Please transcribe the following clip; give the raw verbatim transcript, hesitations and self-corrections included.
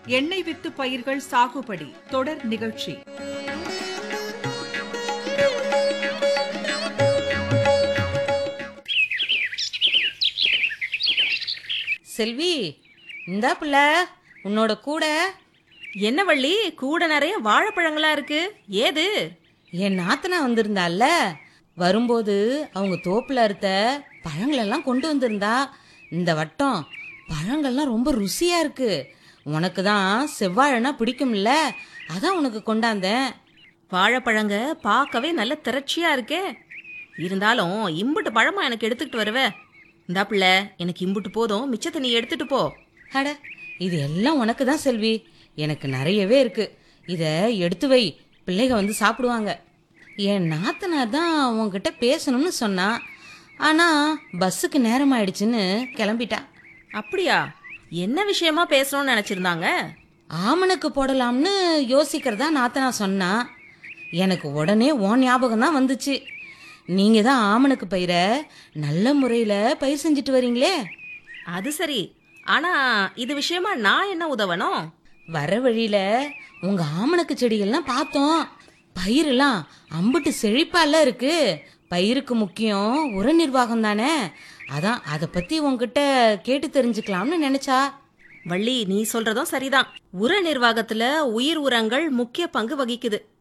எண்ணெய் வித்து பயிர்கள் சாகுபடி தொடர் நிகழ்ச்சி. செல்வி, இந்தா புள்ள உன்னோட கூட. என்ன வள்ளி, கூட நிறைய வாழைப்பழங்களா இருக்கு, ஏது? என் நாத்தனா வந்திருந்தால, வரும்போது அவங்க தோப்புல அறுத்த பழங்களெல்லாம் கொண்டு வந்திருந்தா. இந்த வட்டம் பழங்கள்லாம் ரொம்ப ருசியா இருக்கு. உனக்கு தான் செவ்வாழைனா பிடிக்கும்ல, அதான் உனக்கு கொண்டாந்தேன். வாழைப்பழங்க பார்க்கவே நல்ல திரட்சியா இருக்கே. இருந்தாலும் இம்புட்டு பழமா எனக்கு எடுத்துக்கிட்டு வருவே? இந்தா பிள்ளை, எனக்கு இம்புட்டு போதும், மிச்சத்தை நீ எடுத்துட்டு போ. அட, இது எல்லாம் உனக்கு தான் செல்வி, எனக்கு நிறையவே இருக்கு. இத எடுத்து வை, பிள்ளைக வந்து சாப்பிடுவாங்க. என் நாத்தனார் தான் உன்கிட்ட பேசணும்னு சொன்னா, ஆனா பஸ்ஸுக்கு நேரம் ஆயிடுச்சுன்னு கிளம்பிட்டா. அப்படியா? என்ன விஷயமா பேசணும்னு நினைச்சிருந்தாங்க? ஆமனுக்கு போடலாம்னு யோசிக்கிறதா நாத்தனா சொன்னா. எனக்கு உடனே உன் ஞாபகம் தான் வந்துச்சு. நீங்க தான் ஆமனுக்கு பயிரை நல்ல முறையில பயிர் செஞ்சுட்டு வரீங்களே. அது சரி, ஆனா இது விஷயமா நான் என்ன உதவணும்? வர வழியில உங்க ஆமணக்கு செடிகள்லாம் பார்த்தோம். பயிரெல்லாம் அம்புட்டு செழிப்பால இருக்கு. பயிருக்கு முக்கியம் உர நிர்வாகம் தானே, அதான் அதை பத்தி உங்ககிட்ட கேட்டு தெரிஞ்சுக்கலாம்னு நினைச்சா. வள்ளி, நீ சொல்றதும் சரிதான். உர நிர்வாகத்துல உயிர் உரங்கள் முக்கிய பங்கு வகிக்குது.